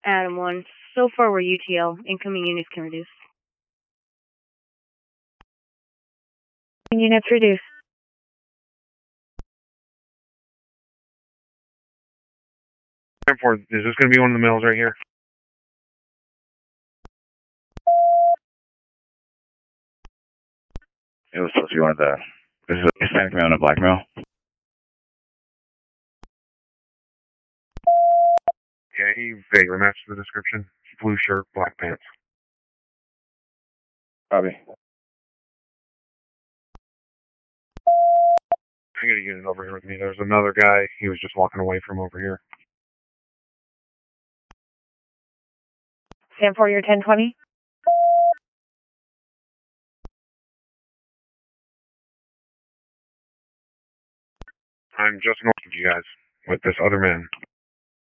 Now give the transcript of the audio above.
Adam 1. So far we're UTL. Incoming units can reduce. Units reduce. Airport, is this going to be one of the mills right here? It was supposed to be one of the... This is a Hispanic male and a black male. Yeah, he vaguely matched the description. Blue shirt, black pants. Copy. I got a unit over here with me. There's another guy. He was just walking away from over here. Stand for your 1020. I'm just north of you guys with this other man.